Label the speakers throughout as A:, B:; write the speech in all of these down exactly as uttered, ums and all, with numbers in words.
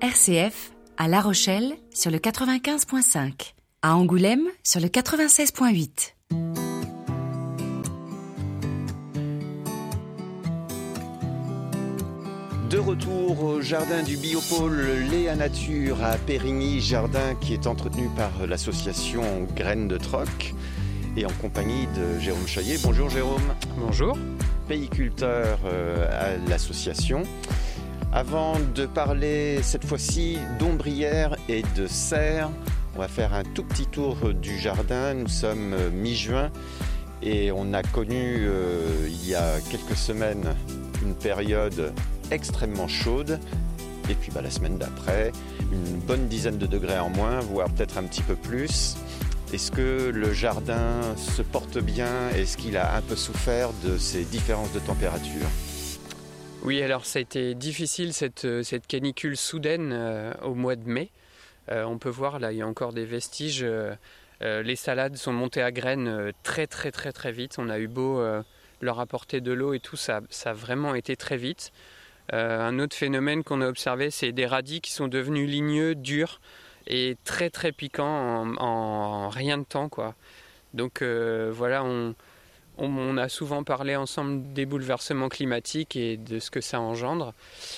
A: R C F à La Rochelle sur le quatre-vingt-quinze virgule cinq, à Angoulême sur le quatre-vingt-seize virgule huit.
B: De retour au jardin du Biopôle Léa Nature à Périgny, jardin qui est entretenu par l'association Graines de Troc et en compagnie de Jérôme Chaillet. Bonjour Jérôme.
C: Bonjour.
B: Péiculteur à l'association. Avant de parler cette fois-ci d'ombrières et de serres, on va faire un tout petit tour du jardin. Nous sommes mi-juin et on a connu euh, il y a quelques semaines une période extrêmement chaude et puis bah, la semaine d'après une bonne dizaine de degrés en moins, voire peut-être un petit peu plus. Est-ce que le jardin se porte bien? Est-ce qu'il a un peu souffert de ces différences de température?
C: Oui, alors ça a été difficile cette, cette canicule soudaine euh, au mois de mai. Euh, on peut voir là, il y a encore des vestiges. Euh, euh, les salades sont montées à graines euh, très très très très vite. On a eu beau euh, leur apporter de l'eau et tout, ça, ça a vraiment été très vite. Euh, un autre phénomène qu'on a observé, c'est des radis qui sont devenus ligneux, durs et très très piquants en, en rien de temps, quoi. Donc euh, voilà, on, on, on a souvent parlé ensemble des bouleversements climatiques et de ce que ça engendre.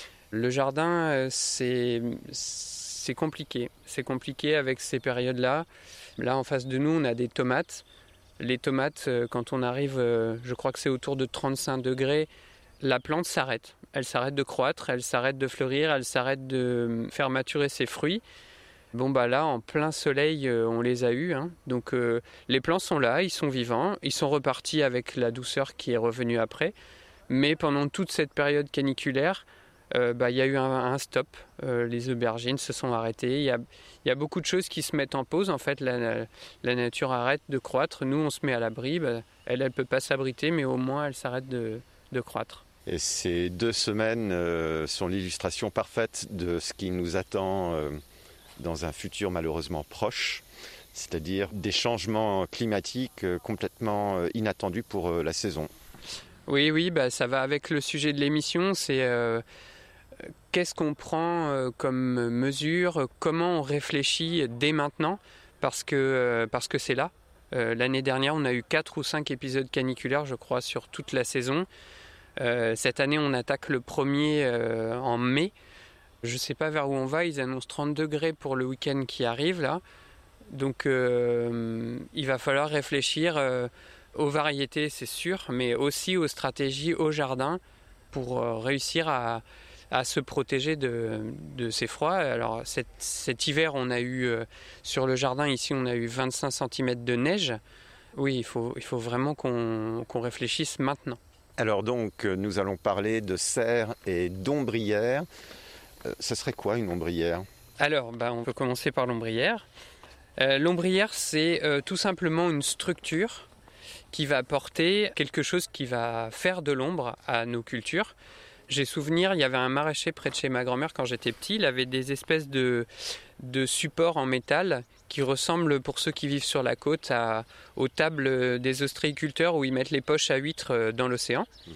C: Le jardin, euh, c'est, c'est compliqué. C'est compliqué avec ces périodes-là. Là, en face de nous, on a des tomates. Les tomates, euh, quand on arrive, euh, je crois que c'est autour de trente-cinq degrés, la plante s'arrête. Elle s'arrête de croître, elle s'arrête de fleurir, elle s'arrête de faire maturer ses fruits. Bon bah là, en plein soleil, euh, on les a eus. Hein. Donc euh, les plants sont là, ils sont vivants, ils sont repartis avec la douceur qui est revenue après. Mais pendant toute cette période caniculaire, euh, bah, y a eu un, un stop. Euh, les aubergines se sont arrêtées. Il y a, y a beaucoup de choses qui se mettent en pause. En fait, la, la nature arrête de croître. Nous, on se met à l'abri. Bah, elle ne peut pas s'abriter, mais au moins, elle s'arrête de, de croître.
B: Et ces deux semaines euh, sont l'illustration parfaite de ce qui nous attend euh, dans un futur malheureusement proche, c'est-à-dire des changements climatiques euh, complètement euh, inattendus pour euh, la saison.
C: Oui, oui, bah, ça va avec le sujet de l'émission, c'est euh, qu'est-ce qu'on prend euh, comme mesure, comment on réfléchit dès maintenant, parce que, euh, parce que c'est là. Euh, l'année dernière, on a eu quatre ou cinq épisodes caniculaires, je crois, sur toute la saison. Euh, cette année, on attaque le premier euh, en mai. Je ne sais pas vers où on va. Ils annoncent trente degrés pour le week-end qui arrive là. Donc, euh, il va falloir réfléchir euh, aux variétés, c'est sûr, mais aussi aux stratégies au jardin pour euh, réussir à, à se protéger de, de ces froids. Alors, cet, cet hiver, on a eu euh, sur le jardin ici, on a eu vingt-cinq centimètres de neige. Oui, il faut, il faut vraiment qu'on, qu'on réfléchisse maintenant.
B: Alors donc, nous allons parler de serres et d'ombrières. Euh, ce serait quoi une ombrière?
C: Alors, bah, on peut commencer par l'ombrière. Euh, l'ombrière, c'est euh, tout simplement une structure qui va apporter quelque chose qui va faire de l'ombre à nos cultures. J'ai souvenir, il y avait un maraîcher près de chez ma grand-mère quand j'étais petit, il avait des espèces de, de supports en métal qui ressemblent, pour ceux qui vivent sur la côte, à, aux tables des ostréiculteurs où ils mettent les poches à huîtres dans l'océan. Mmh.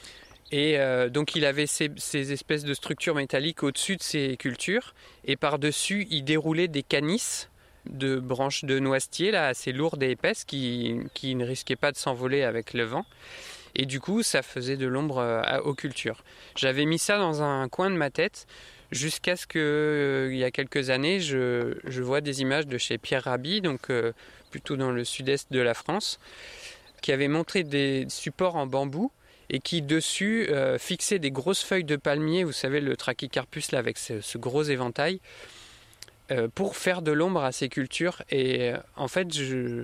C: Et euh, donc il avait ces, ces espèces de structures métalliques au-dessus de ces cultures, et par-dessus il déroulait des canisses de branches de noisetier là, assez lourdes et épaisses qui, qui ne risquaient pas de s'envoler avec le vent. Et du coup, ça faisait de l'ombre à, aux cultures. J'avais mis ça dans un coin de ma tête jusqu'à ce que, euh, il y a quelques années, je, je vois des images de chez Pierre Rabhi, donc euh, plutôt dans le sud-est de la France, qui avait montré des supports en bambou et qui, dessus, euh, fixait des grosses feuilles de palmier, vous savez, le trachycarpus là, avec ce, ce gros éventail, euh, pour faire de l'ombre à ces cultures. Et euh, en fait, je,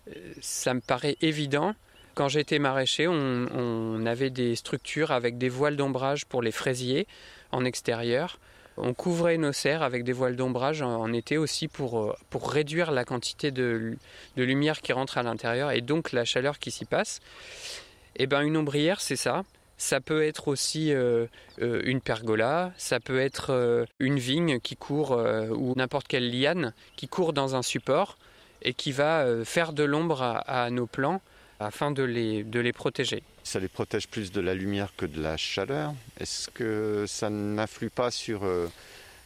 C: ça me paraît évident. Quand j'étais maraîcher, on, on avait des structures avec des voiles d'ombrage pour les fraisiers en extérieur. On couvrait nos serres avec des voiles d'ombrage en, en été aussi pour, pour réduire la quantité de, de lumière qui rentre à l'intérieur et donc la chaleur qui s'y passe. Et ben une ombrière, c'est ça. Ça peut être aussi euh, euh, une pergola, ça peut être euh, une vigne qui court euh, ou n'importe quelle liane qui court dans un support et qui va euh, faire de l'ombre à, à nos plants afin de les, de les protéger.
B: Ça les protège plus de la lumière que de la chaleur. Est-ce que ça n'influe pas sur euh,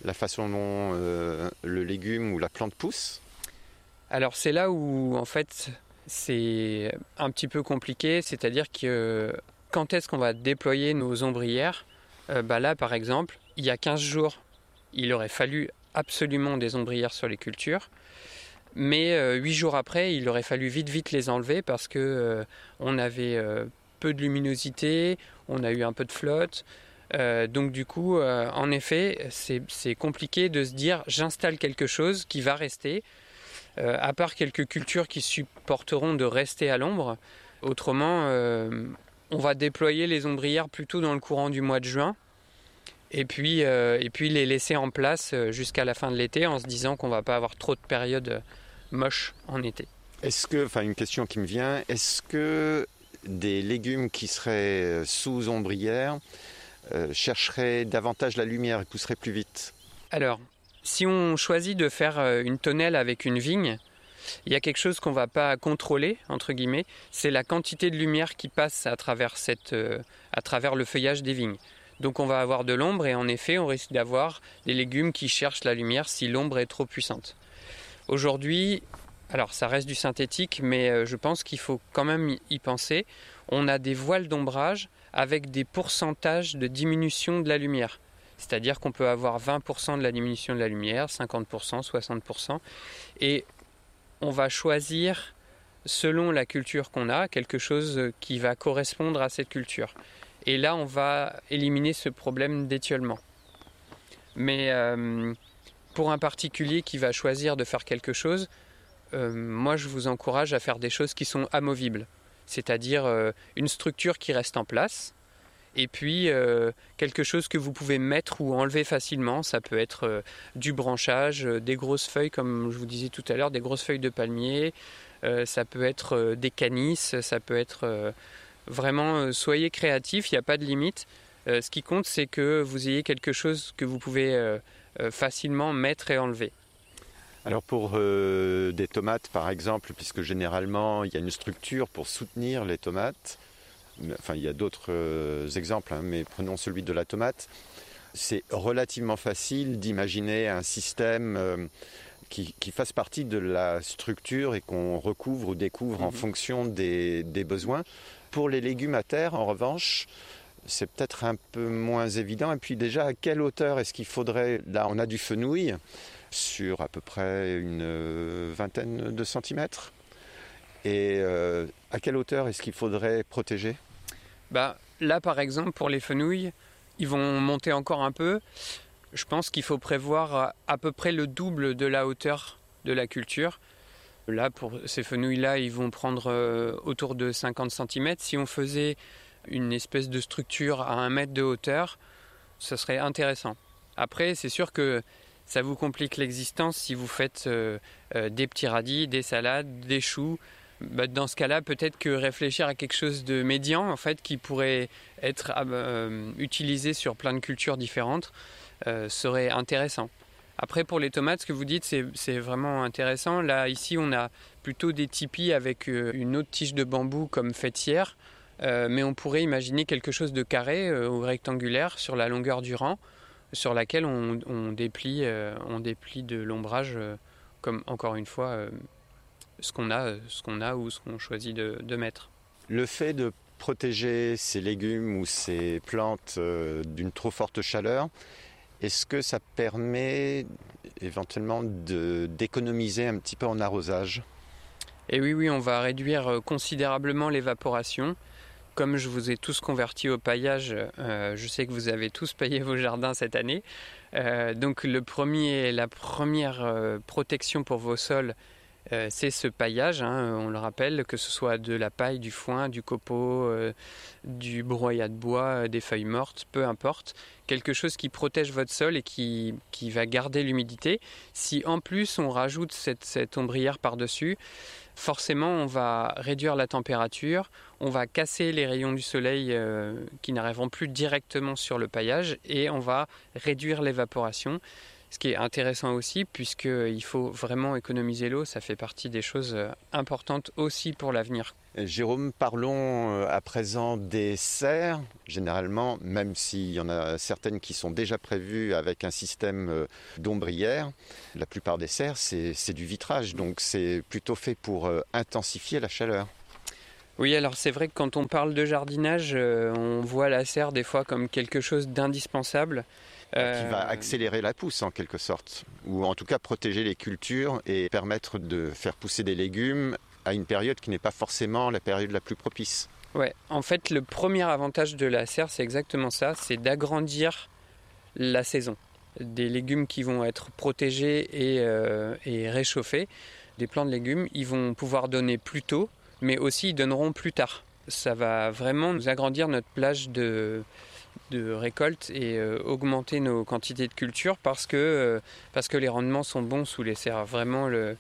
B: la façon dont euh, le légume ou la plante pousse?
C: Alors c'est là où en fait c'est un petit peu compliqué, c'est-à-dire que quand est-ce qu'on va déployer nos ombrières? euh, bah Là par exemple, il y a quinze jours, il aurait fallu absolument des ombrières sur les cultures, mais euh, huit jours après, il aurait fallu vite vite les enlever parce que euh, on avait euh, peu de luminosité, on a eu un peu de flotte. Euh, donc du coup, euh, en effet, c'est, c'est compliqué de se dire j'installe quelque chose qui va rester, euh, à part quelques cultures qui supporteront de rester à l'ombre. Autrement, euh, on va déployer les ombrières plutôt dans le courant du mois de juin, et puis, euh, et puis les laisser en place jusqu'à la fin de l'été en se disant qu'on ne va pas avoir trop de périodes moches en été.
B: Est-ce que, enfin une question qui me vient, est-ce que des légumes qui seraient sous ombrière euh, chercheraient davantage la lumière et pousseraient plus vite?
C: Alors, si on choisit de faire une tonnelle avec une vigne, il y a quelque chose qu'on ne va pas contrôler, entre guillemets, c'est la quantité de lumière qui passe à travers, cette, euh, à travers le feuillage des vignes. Donc on va avoir de l'ombre et en effet, on risque d'avoir des légumes qui cherchent la lumière si l'ombre est trop puissante. Aujourd'hui, alors ça reste du synthétique, mais je pense qu'il faut quand même y penser. On a des voiles d'ombrage avec des pourcentages de diminution de la lumière. C'est-à-dire qu'on peut avoir vingt pour cent de la diminution de la lumière, cinquante pour cent, soixante pour cent. Et on va choisir, selon la culture qu'on a, quelque chose qui va correspondre à cette culture. Et là, on va éliminer ce problème d'étiolement. Mais euh, pour un particulier qui va choisir de faire quelque chose, euh, moi, je vous encourage à faire des choses qui sont amovibles. C'est-à-dire euh, une structure qui reste en place, et puis euh, quelque chose que vous pouvez mettre ou enlever facilement. Ça peut être euh, du branchage, euh, des grosses feuilles, comme je vous disais tout à l'heure, des grosses feuilles de palmier, euh, ça peut être euh, des canisses, ça peut être... Euh, Vraiment, euh, soyez créatifs, il n'y a pas de limite. Euh, ce qui compte, c'est que vous ayez quelque chose que vous pouvez euh, euh, facilement mettre et enlever.
B: Alors pour euh, des tomates, par exemple, puisque généralement, il y a une structure pour soutenir les tomates, enfin, il y a d'autres euh, exemples, hein, mais prenons celui de la tomate, c'est relativement facile d'imaginer un système euh, qui, qui fasse partie de la structure et qu'on recouvre ou découvre mmh. en fonction des, des besoins. Pour les légumes à terre, en revanche, c'est peut-être un peu moins évident. Et puis déjà, à quelle hauteur est-ce qu'il faudrait... Là, on a du fenouil sur à peu près une vingtaine de centimètres. Et euh, à quelle hauteur est-ce qu'il faudrait protéger?
C: Bah, là, par exemple, pour les fenouils, ils vont monter encore un peu. Je pense qu'il faut prévoir à peu près le double de la hauteur de la culture. Là, pour ces fenouils-là, ils vont prendre euh, autour de cinquante centimètres. Si on faisait une espèce de structure à un mètre de hauteur, ça serait intéressant. Après, c'est sûr que ça vous complique l'existence si vous faites euh, euh, des petits radis, des salades, des choux. Bah, dans ce cas-là, peut-être que réfléchir à quelque chose de médian, en fait, qui pourrait être euh, utilisé sur plein de cultures différentes, euh, serait intéressant. Après, pour les tomates, ce que vous dites, c'est, c'est vraiment intéressant. Là, ici, on a plutôt des tipis avec une autre tige de bambou comme fêtière, euh, mais on pourrait imaginer quelque chose de carré euh, ou rectangulaire sur la longueur du rang, sur laquelle on, on, déplie, euh, on déplie de l'ombrage, euh, comme encore une fois, euh, ce qu'on a, ce qu'on a ou ce qu'on choisit de, de mettre.
B: Le fait de protéger ces légumes ou ces plantes euh, d'une trop forte chaleur, est-ce que ça permet éventuellement de, d'économiser un petit peu en arrosage?
C: Et oui, oui, on va réduire considérablement l'évaporation. Comme je vous ai tous convertis au paillage, euh, je sais que vous avez tous paillé vos jardins cette année. Euh, donc le premier, la première euh, protection pour vos sols, euh, c'est ce paillage, hein, on le rappelle, que ce soit de la paille, du foin, du copeau, euh, du broyat de bois, euh, des feuilles mortes, peu importe. Quelque chose qui protège votre sol et qui, qui va garder l'humidité. Si en plus on rajoute cette, cette ombrière par-dessus, forcément on va réduire la température, on va casser les rayons du soleil euh, qui n'arriveront plus directement sur le paillage et on va réduire l'évaporation. Ce qui est intéressant aussi, puisqu'il faut vraiment économiser l'eau, ça fait partie des choses importantes aussi pour l'avenir.
B: Jérôme, parlons à présent des serres. Généralement, même s'il y en a certaines qui sont déjà prévues avec un système d'ombrière, la plupart des serres, c'est, c'est du vitrage, donc c'est plutôt fait pour intensifier la chaleur.
C: Oui, alors c'est vrai que quand on parle de jardinage, on voit la serre des fois comme quelque chose d'indispensable.
B: Qui va accélérer la pousse en quelque sorte, ou en tout cas protéger les cultures et permettre de faire pousser des légumes à une période qui n'est pas forcément la période la plus propice.
C: Ouais, en fait le premier avantage de la serre c'est exactement ça, c'est d'agrandir la saison. Des légumes qui vont être protégés et, euh, et réchauffés, des plants de légumes, ils vont pouvoir donner plus tôt, mais aussi ils donneront plus tard. Ça va vraiment nous agrandir notre plage de... de récolte et euh, augmenter nos quantités de culture parce que, euh, parce que les rendements sont bons sous les serres. Vraiment, le,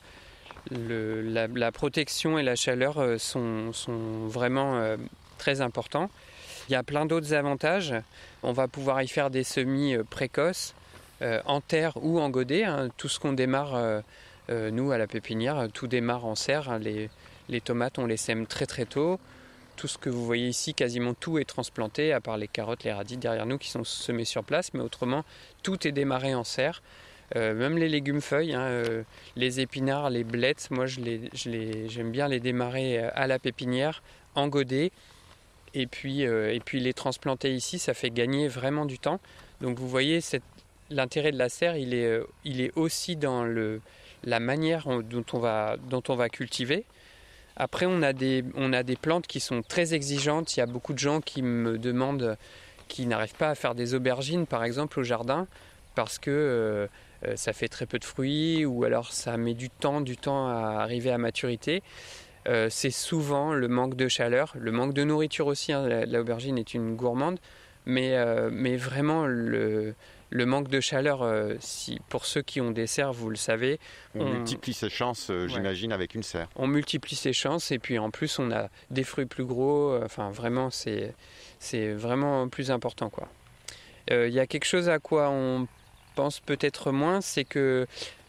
C: le, la, la protection et la chaleur euh, sont, sont vraiment euh, très importants. Il y a plein d'autres avantages. On va pouvoir y faire des semis euh, précoces, euh, en terre ou en godet. Hein. Tout ce qu'on démarre, euh, euh, nous, à la pépinière, tout démarre en serre. Hein. Les, les tomates, on les sème très très tôt. Tout ce que vous voyez ici, quasiment tout est transplanté, à part les carottes, les radis derrière nous qui sont semés sur place, mais autrement, tout est démarré en serre. Euh, même les légumes feuilles, hein, euh, les épinards, les blettes, moi je les, je les, j'aime bien les démarrer à la pépinière, en godet, et puis, euh, et puis les transplanter ici, ça fait gagner vraiment du temps. Donc vous voyez, cette, l'intérêt de la serre, il est, il est aussi dans le, la manière dont on va, dont on va cultiver. Après, on a, des, on a des plantes qui sont très exigeantes. Il y a beaucoup de gens qui me demandent, qui n'arrivent pas à faire des aubergines, par exemple, au jardin, parce que euh, ça fait très peu de fruits, ou alors ça met du temps, du temps à arriver à maturité. Euh, c'est souvent le manque de chaleur, le manque de nourriture aussi. Hein. L'aubergine est une gourmande, mais, euh, mais vraiment le... Le manque de chaleur, euh, si, pour ceux qui ont des serres, vous le savez.
B: On, on multiplie ses chances, euh, ouais. J'imagine, avec une serre.
C: On multiplie ses chances et puis en plus, on a des fruits plus gros. Euh, enfin, vraiment, c'est, c'est vraiment plus important, quoi. Euh, y a quelque chose à quoi on pense peut-être moins, c'est que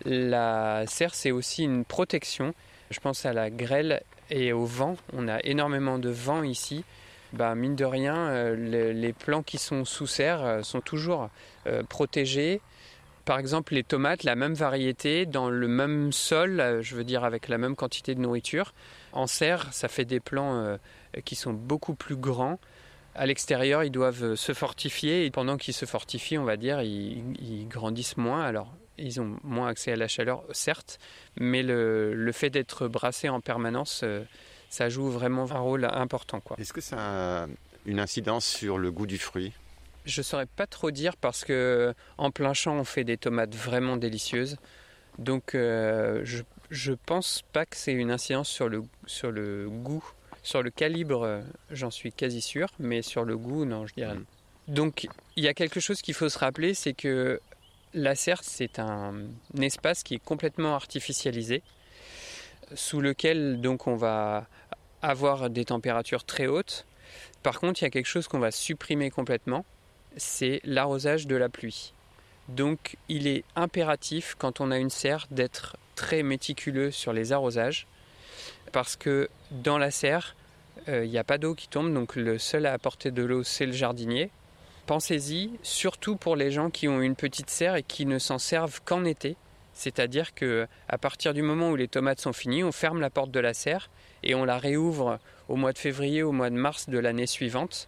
C: la serre, c'est aussi une protection. Je pense à la grêle et au vent. On a énormément de vent ici. Bah, mine de rien, euh, les, les plants qui sont sous serre euh, sont toujours euh, protégés. Par exemple, les tomates, la même variété, dans le même sol, euh, je veux dire avec la même quantité de nourriture. En serre, ça fait des plants euh, qui sont beaucoup plus grands. À l'extérieur, ils doivent se fortifier et pendant qu'ils se fortifient, on va dire, ils, ils grandissent moins. Alors, ils ont moins accès à la chaleur, certes, mais le, le fait d'être brassés en permanence, euh, ça joue vraiment un rôle important, quoi.
B: Est-ce que ça a une incidence sur le goût du fruit ?
C: Je ne saurais pas trop dire parce qu'en plein champ, on fait des tomates vraiment délicieuses. Donc, euh, je ne pense pas que c'est une incidence sur le, sur le goût. Sur le calibre, j'en suis quasi sûr, mais sur le goût, non, je dirais non. Donc, il y a quelque chose qu'il faut se rappeler, c'est que la serre, c'est un, un espace qui est complètement artificialisé, sous lequel donc on va avoir des températures très hautes. Par contre, il y a quelque chose qu'on va supprimer complètement, c'est l'arrosage de la pluie. Donc, il est impératif, quand on a une serre, d'être très méticuleux sur les arrosages, parce que dans la serre, il euh, n'y a pas d'eau qui tombe, donc le seul à apporter de l'eau, c'est le jardinier. Pensez-y, surtout pour les gens qui ont une petite serre et qui ne s'en servent qu'en été. C'est-à-dire qu'à partir du moment où les tomates sont finies, on ferme la porte de la serre et on la réouvre au mois de février, au mois de mars de l'année suivante.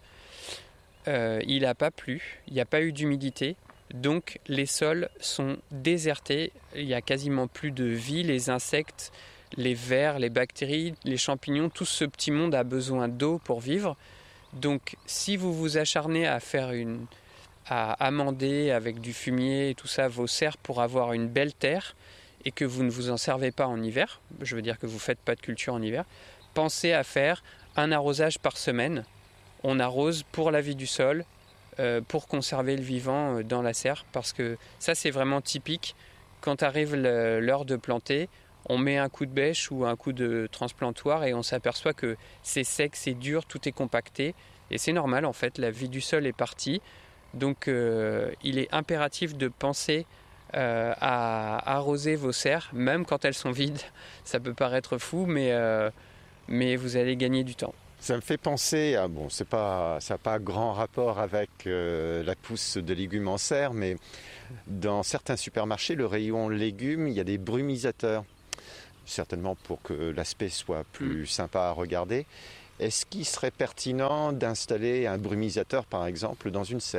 C: Euh, il n'a pas plu, il n'y a pas eu d'humidité, donc les sols sont désertés, il n'y a quasiment plus de vie, les insectes, les vers, les bactéries, les champignons, tout ce petit monde a besoin d'eau pour vivre. Donc si vous vous acharnez à faire une... à amender avec du fumier et tout ça vos serres pour avoir une belle terre et que vous ne vous en servez pas en hiver, je veux dire que vous ne faites pas de culture en hiver, pensez à faire un arrosage par semaine. On arrose pour la vie du sol, euh, pour conserver le vivant dans la serre, parce que ça c'est vraiment typique. Quand arrive le, l'heure de planter, on met un coup de bêche ou un coup de transplantoir et on s'aperçoit que c'est sec, c'est dur, tout est compacté. Et c'est normal en fait, la vie du sol est partie. Donc euh, il est impératif de penser euh, à arroser vos serres, même quand elles sont vides. Ça peut paraître fou, mais, euh, mais vous allez gagner du temps.
B: Ça me fait penser à, bon, c'est pas, ça n'a pas grand rapport avec euh, la pousse de légumes en serre, mais dans certains supermarchés, le rayon légumes, il y a des brumisateurs, certainement pour que l'aspect soit plus mmh. sympa à regarder. Est-ce qu'il serait pertinent d'installer un brumisateur, par exemple, dans une serre ?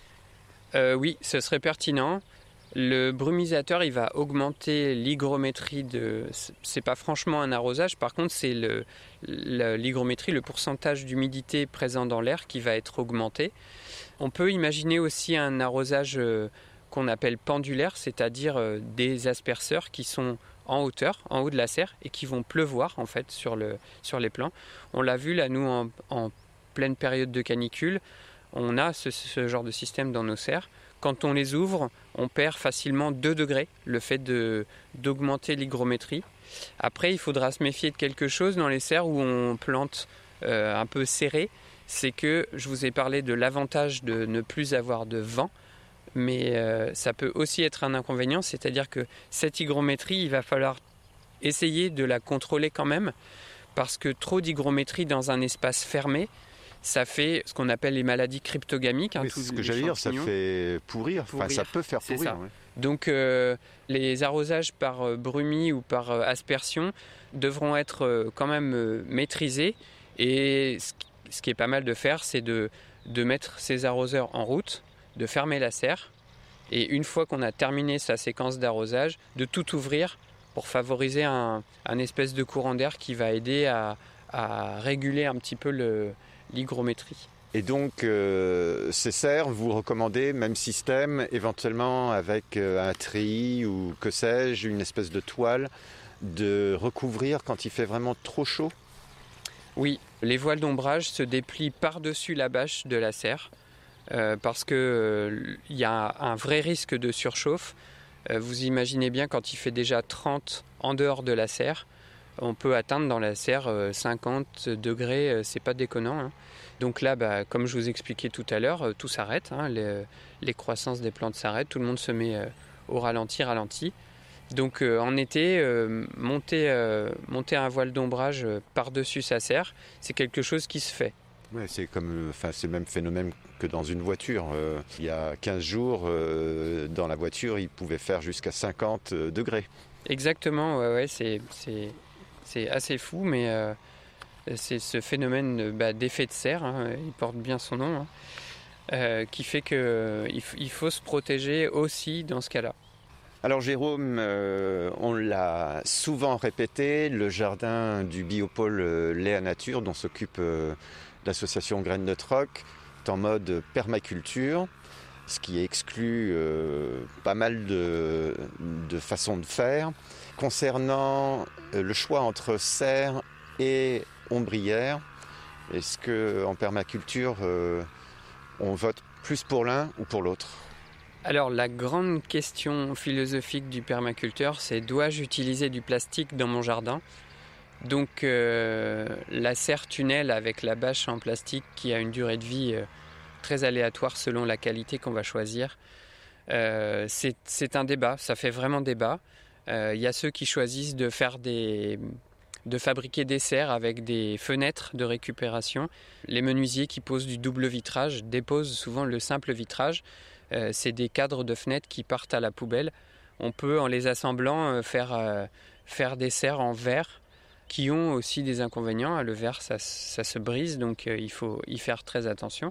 C: euh, Oui, ce serait pertinent. Le brumisateur, il va augmenter l'hygrométrie de... C'est pas franchement un arrosage, par contre, c'est le, le, l'hygrométrie, le pourcentage d'humidité présent dans l'air qui va être augmenté. On peut imaginer aussi un arrosage euh, qu'on appelle pendulaire, c'est-à-dire euh, des asperceurs qui sont en hauteur, en haut de la serre, et qui vont pleuvoir en fait sur, le, sur les plants. On l'a vu là, nous, en, en pleine période de canicule, on a ce, ce genre de système dans nos serres. Quand on les ouvre, on perd facilement deux degrés, le fait de, d'augmenter l'hygrométrie. Après, il faudra se méfier de quelque chose dans les serres où on plante euh, un peu serré. C'est que je vous ai parlé de l'avantage de ne plus avoir de vent, mais euh, ça peut aussi être un inconvénient, c'est-à-dire que cette hygrométrie, il va falloir essayer de la contrôler quand même, parce que trop d'hygrométrie dans un espace fermé, ça fait ce qu'on appelle les maladies cryptogamiques. Hein,
B: oui, c'est ce que j'allais dire, ça fait pourrir, pourrir. Enfin ça peut faire pourrir. Ça. Ouais.
C: Donc euh, les arrosages par euh, brumie ou par euh, aspersion devront être euh, quand même euh, maîtrisés. Et ce, ce qui est pas mal de faire, c'est de, de mettre ces arroseurs en route, de fermer la serre. Et une fois qu'on a terminé sa séquence d'arrosage, de tout ouvrir pour favoriser un, un espèce de courant d'air qui va aider à, à réguler un petit peu le... l'hygrométrie.
B: Et donc, euh, ces serres, vous recommandez même système, éventuellement avec euh, un treillis ou que sais-je, une espèce de toile, de recouvrir quand il fait vraiment trop chaud ?
C: Oui, les voiles d'ombrage se déplient par-dessus la bâche de la serre euh, parce qu'il euh, y a un vrai risque de surchauffe. Euh, vous imaginez bien quand il fait déjà trente en dehors de la serre, on peut atteindre dans la serre cinquante degrés, c'est pas déconnant. Hein. Donc là, bah, comme je vous expliquais tout à l'heure, tout s'arrête, hein, les, les croissances des plantes s'arrêtent, tout le monde se met euh, au ralenti, ralenti. Donc euh, en été, euh, monter, euh, monter un voile d'ombrage euh, par-dessus sa serre, c'est quelque chose qui se fait.
B: Ouais, c'est comme, enfin, c'est le même phénomène que dans une voiture. Euh, il y a quinze jours, euh, dans la voiture, il pouvait faire jusqu'à cinquante degrés.
C: Exactement, ouais, ouais, c'est, c'est, c'est assez fou, mais euh, c'est ce phénomène bah, d'effet de serre, hein, il porte bien son nom, hein, euh, qui fait qu'il euh, il faut se protéger aussi dans ce cas-là.
B: Alors Jérôme, euh, on l'a souvent répété, le jardin du biopôle euh, Léa Nature, dont s'occupe euh, l'association Graines de Troc, est en mode permaculture, ce qui exclut euh, pas mal de, de façons de faire. Concernant euh, le choix entre serre et ombrière, est-ce qu'en permaculture, euh, on vote plus pour l'un ou pour l'autre ?
C: Alors la grande question philosophique du permaculteur, c'est dois-je utiliser du plastique dans mon jardin ? Donc euh, la serre tunnel avec la bâche en plastique qui a une durée de vie euh, très aléatoire selon la qualité qu'on va choisir, euh, c'est, c'est un débat, ça fait vraiment débat. Il euh, y a ceux qui choisissent de faire des... de fabriquer des serres avec des fenêtres de récupération. Les menuisiers qui posent du double vitrage déposent souvent le simple vitrage. Euh, c'est des cadres de fenêtres qui partent à la poubelle. On peut, en les assemblant, euh, faire, euh, faire des serres en verre qui ont aussi des inconvénients. Le verre, ça, ça se brise, donc euh, il faut y faire très attention.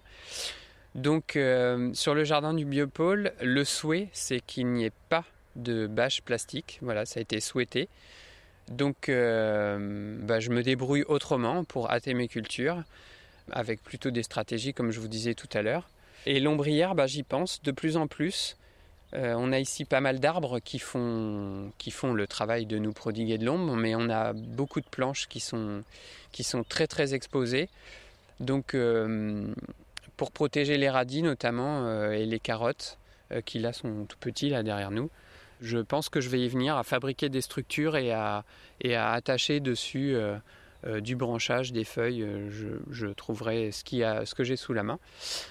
C: Donc, euh, sur le jardin du biopôle, le souhait, c'est qu'il n'y ait pas de bâche plastique. Voilà, ça a été souhaité. Donc, euh, bah, je me débrouille autrement pour hâter mes cultures, avec plutôt des stratégies, comme je vous disais tout à l'heure. Et l'ombrière, bah, j'y pense de plus en plus. Euh, on a ici pas mal d'arbres qui font, qui font le travail de nous prodiguer de l'ombre, mais on a beaucoup de planches qui sont, qui sont très très exposées. Donc euh, pour protéger les radis notamment euh, et les carottes, euh, qui là sont tout petits là derrière nous, je pense que je vais y venir à fabriquer des structures et à, et à attacher dessus euh, euh, du branchage, des feuilles. Je, je trouverai ce, qui a, ce que j'ai sous la main.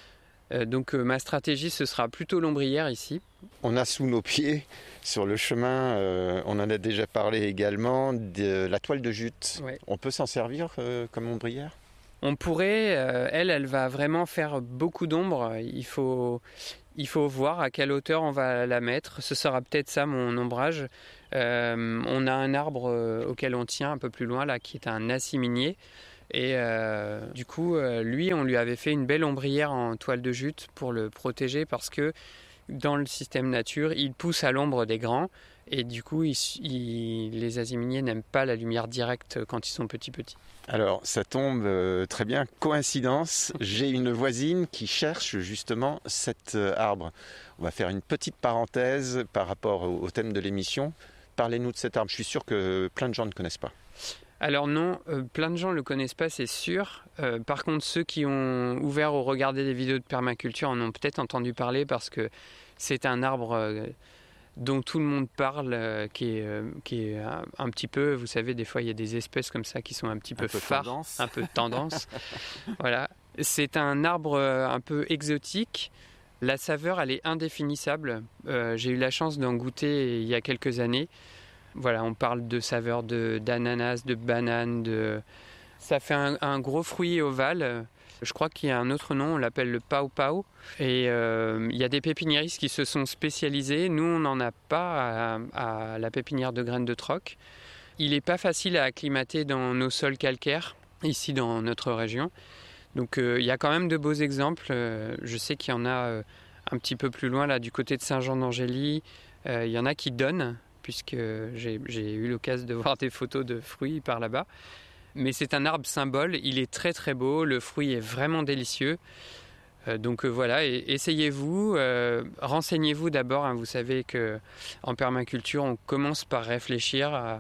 C: Euh, donc euh, ma stratégie, ce sera plutôt l'ombrière ici.
B: On a sous nos pieds, sur le chemin, euh, on en a déjà parlé également, de la toile de jute.
C: Ouais.
B: On peut s'en servir euh, comme ombrière ?
C: On pourrait, euh, elle, elle va vraiment faire beaucoup d'ombre. Il faut, il faut voir à quelle hauteur on va la mettre. Ce sera peut-être ça mon ombrage. Euh, on a un arbre euh, auquel on tient un peu plus loin, là, qui est un assiminier. Et euh, du coup, euh, lui, on lui avait fait une belle ombrière en toile de jute pour le protéger parce que dans le système nature, il pousse à l'ombre des grands. Et du coup, il, il, les asiminiers n'aiment pas la lumière directe quand ils sont petits petits.
B: Alors, ça tombe euh, très bien. Coïncidence, j'ai une voisine qui cherche justement cet euh, arbre. On va faire une petite parenthèse par rapport au, au thème de l'émission. Parlez-nous de cet arbre. Je suis sûr que plein de gens ne connaissent pas.
C: Alors non, euh, plein de gens ne le connaissent pas, c'est sûr. Euh, par contre, ceux qui ont ouvert ou regardé des vidéos de permaculture en ont peut-être entendu parler parce que c'est un arbre euh, dont tout le monde parle, euh, qui est, euh, qui est un, un petit peu, vous savez, des fois il y a des espèces comme ça qui sont un petit peu,
B: un peu
C: phares,
B: tendance.
C: un peu tendance. Voilà, c'est un arbre euh, un peu exotique. La saveur, elle est indéfinissable. Euh, j'ai eu la chance d'en goûter il y a quelques années. Voilà, on parle de saveur de, d'ananas, de banane, de... ça fait un, un gros fruit ovale. Je crois qu'il y a un autre nom, on l'appelle le pao pao. Et euh, il y a des pépiniéristes qui se sont spécialisés. Nous, on n'en a pas à, à la pépinière de graines de troc. Il n'est pas facile à acclimater dans nos sols calcaires, ici dans notre région. Donc euh, il y a quand même de beaux exemples. Euh, je sais qu'il y en a euh, un petit peu plus loin, là, du côté de Saint-Jean-d'Angély. Euh, il y en a qui donnent, puisque j'ai, j'ai eu l'occasion de voir des photos de fruits par là-bas. Mais c'est un arbre symbole, il est très très beau, le fruit est vraiment délicieux. Euh, donc euh, voilà, et, essayez-vous, euh, renseignez-vous d'abord. Hein, vous savez qu'en permaculture, on commence par réfléchir à,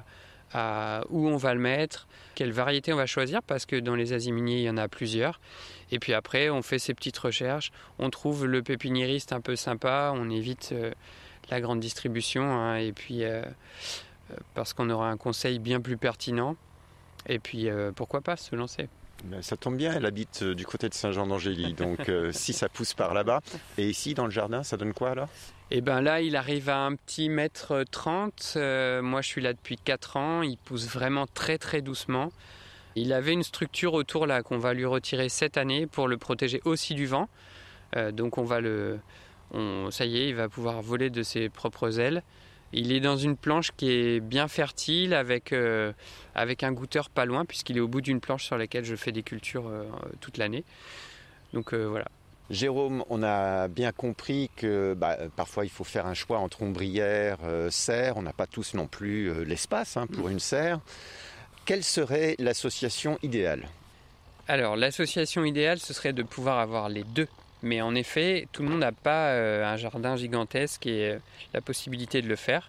C: à où on va le mettre, quelle variété on va choisir, parce que dans les asiminiers, il y en a plusieurs. Et puis après, on fait ses petites recherches, on trouve le pépiniériste un peu sympa, on évite... Euh, la grande distribution, hein, et puis euh, parce qu'on aura un conseil bien plus pertinent, et puis euh, pourquoi pas se lancer.
B: Ben, ça tombe bien, elle habite euh, du côté de Saint-Jean-d'Angély, donc euh, si ça pousse par là-bas. Et ici, dans le jardin, ça donne quoi alors ?
C: Et bien là, il arrive à un petit mètre trente, euh, moi je suis là depuis quatre ans, il pousse vraiment très très doucement. Il avait une structure autour là qu'on va lui retirer cette année pour le protéger aussi du vent, euh, donc on va le... On, ça y est, il va pouvoir voler de ses propres ailes. Il est dans une planche qui est bien fertile avec, euh, avec un goûteur pas loin puisqu'il est au bout d'une planche sur laquelle je fais des cultures euh, toute l'année. Donc euh, voilà.
B: Jérôme, on a bien compris que bah, parfois il faut faire un choix entre ombrière, euh, serre. On n'a pas tous non plus euh, l'espace hein, pour une serre. Quelle serait l'association idéale ?
C: Alors l'association idéale, ce serait de pouvoir avoir les deux. Mais en effet, tout le monde n'a pas euh, un jardin gigantesque et euh, la possibilité de le faire.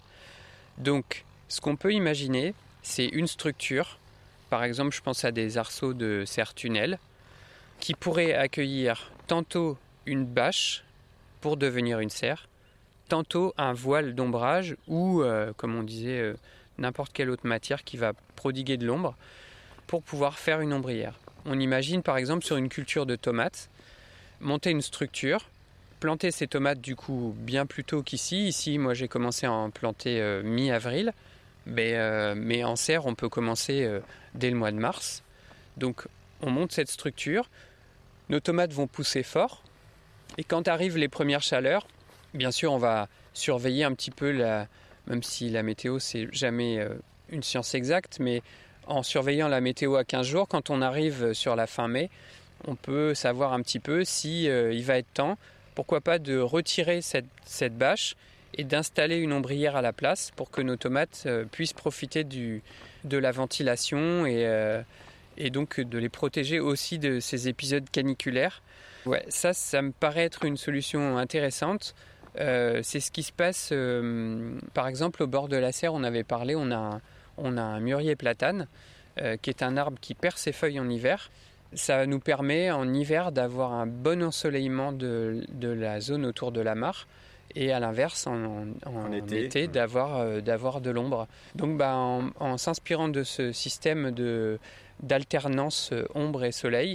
C: Donc, ce qu'on peut imaginer, c'est une structure. Par exemple, je pense à des arceaux de serre-tunnel qui pourraient accueillir tantôt une bâche pour devenir une serre, tantôt un voile d'ombrage ou, euh, comme on disait, euh, n'importe quelle autre matière qui va prodiguer de l'ombre pour pouvoir faire une ombrière. On imagine par exemple sur une culture de tomates, monter une structure, planter ces tomates du coup bien plus tôt qu'ici. Ici, moi j'ai commencé à en planter euh, mi-avril, mais, euh, mais en serre on peut commencer euh, dès le mois de mars. Donc on monte cette structure, nos tomates vont pousser fort, et quand arrivent les premières chaleurs, bien sûr on va surveiller un petit peu, la, même si la météo c'est jamais euh, une science exacte, mais en surveillant la météo à quinze jours, quand on arrive sur la fin mai, on peut savoir un petit peu si euh, il va être temps, pourquoi pas de retirer cette, cette bâche et d'installer une ombrière à la place pour que nos tomates euh, puissent profiter du, de la ventilation et, euh, et donc de les protéger aussi de ces épisodes caniculaires. Ouais, ça, ça me paraît être une solution intéressante. Euh, c'est ce qui se passe, euh, par exemple, au bord de la serre, on avait parlé, on a un, on a un mûrier platane, euh, qui est un arbre qui perd ses feuilles en hiver. Ça nous permet en hiver d'avoir un bon ensoleillement de, de la zone autour de la mare et à l'inverse en, en, en été, été d'avoir, euh, d'avoir de l'ombre. Donc bah, en, en s'inspirant de ce système de, d'alternance ombre et soleil,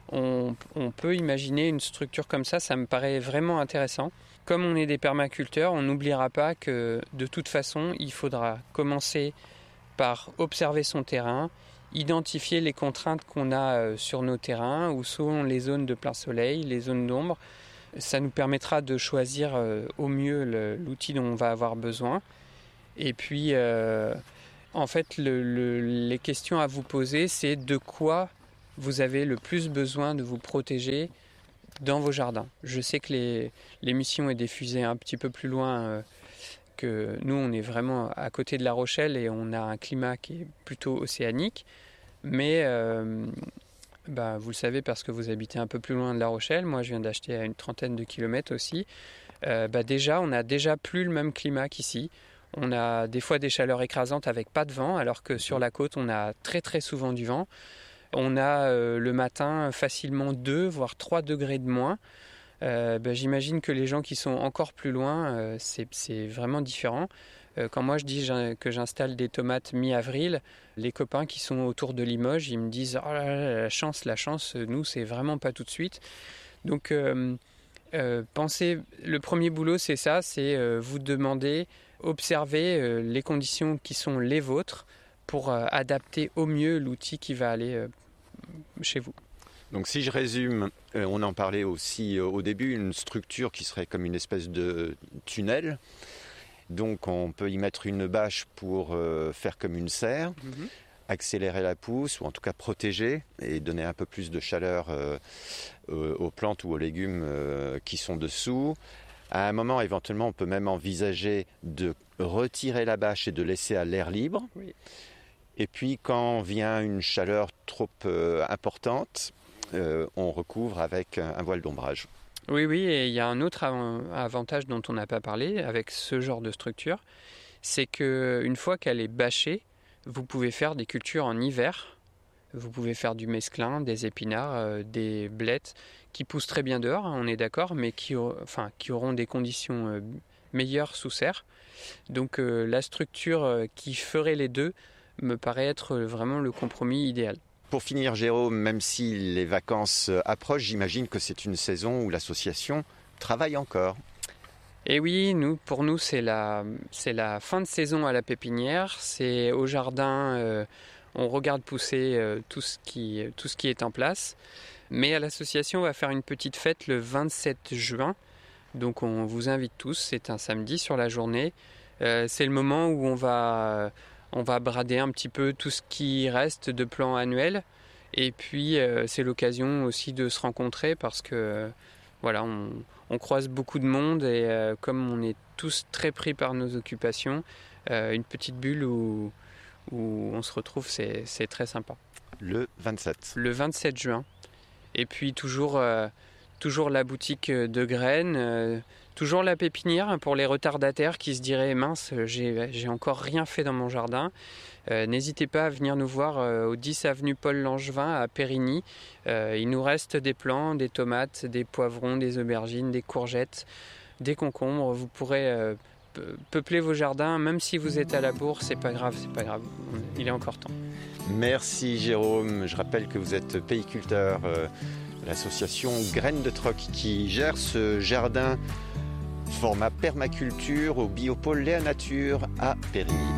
C: on, on peut imaginer une structure comme ça, ça me paraît vraiment intéressant. Comme on est des permaculteurs, on n'oubliera pas que de toute façon, il faudra commencer par observer son terrain, identifier les contraintes qu'on a sur nos terrains, où sont les zones de plein soleil, les zones d'ombre. Ça nous permettra de choisir au mieux le, l'outil dont on va avoir besoin. Et puis, euh, en fait, le, le, les questions à vous poser, c'est de quoi vous avez le plus besoin de vous protéger dans vos jardins. Je sais que les, l'émission est diffusée un petit peu plus loin euh, que nous, on est vraiment à côté de La Rochelle et on a un climat qui est plutôt océanique. Mais euh, bah, vous le savez parce que vous habitez un peu plus loin de La Rochelle. Moi, je viens d'acheter à une trentaine de kilomètres aussi. Euh, bah, déjà, on n'a déjà plus le même climat qu'ici. On a des fois des chaleurs écrasantes avec pas de vent, alors que sur la côte, on a très très souvent du vent. On a euh, le matin facilement deux, voire trois degrés de moins. Euh, ben, j'imagine que les gens qui sont encore plus loin, euh, c'est, c'est vraiment différent. Euh, quand moi je dis que j'installe des tomates mi-avril, les copains qui sont autour de Limoges, ils me disent « Oh là là, la chance, la chance, nous c'est vraiment pas tout de suite ». Donc euh, euh, pensez, le premier boulot c'est ça, c'est euh, vous demander, observer euh, les conditions qui sont les vôtres, pour euh, adapter au mieux l'outil qui va aller euh, chez vous.
B: Donc si je résume, euh, on en parlait aussi euh, au début, une structure qui serait comme une espèce de tunnel. Donc on peut y mettre une bâche pour euh, faire comme une serre, mm-hmm. accélérer la pousse, ou en tout cas protéger et donner un peu plus de chaleur euh, euh, aux plantes ou aux légumes euh, qui sont dessous. À un moment, éventuellement, on peut même envisager de retirer la bâche et de laisser à l'air libre.
C: Oui.
B: Et puis, quand vient une chaleur trop euh, importante, euh, on recouvre avec un, un voile d'ombrage.
C: Oui, oui, et il y a un autre avantage dont on n'a pas parlé avec ce genre de structure, c'est qu'une fois qu'elle est bâchée, vous pouvez faire des cultures en hiver. Vous pouvez faire du mesclin, des épinards, euh, des blettes qui poussent très bien dehors, on est d'accord, mais qui, enfin, qui auront des conditions euh, meilleures sous serre. Donc euh, la structure euh, qui ferait les deux me paraît être vraiment le compromis idéal.
B: Pour finir, Jérôme, même si les vacances approchent, j'imagine que c'est une saison où l'association travaille encore.
C: Et oui, nous, pour nous, c'est la, c'est la fin de saison à la pépinière. C'est au jardin, euh, on regarde pousser euh, tout ce qui, tout ce qui est en place. Mais à l'association, on va faire une petite fête le vingt-sept juin. Donc on vous invite tous, c'est un samedi sur la journée. Euh, c'est le moment où on va... On va brader un petit peu tout ce qui reste de plan annuel. Et puis, euh, c'est l'occasion aussi de se rencontrer parce que, euh, voilà, on, on croise beaucoup de monde et euh, comme on est tous très pris par nos occupations, euh, une petite bulle où, où on se retrouve, c'est, c'est très sympa.
B: Le vingt-sept.
C: Le vingt-sept juin. Et puis, toujours, euh, toujours la boutique de graines. Euh, Toujours la pépinière pour les retardataires qui se diraient « mince, j'ai, j'ai encore rien fait dans mon jardin euh, ». N'hésitez pas à venir nous voir euh, au dix avenue Paul Langevin à Périgny. Euh, il nous reste des plants, des tomates, des poivrons, des aubergines, des courgettes, des concombres. Vous pourrez euh, peupler vos jardins, même si vous êtes à la bourre, c'est pas grave, c'est pas grave. Il est encore temps.
B: Merci Jérôme. Je rappelle que vous êtes péiculteur, euh, l'association Graines de Troc qui gère ce jardin format permaculture au biopôle Léa Nature à Périgny.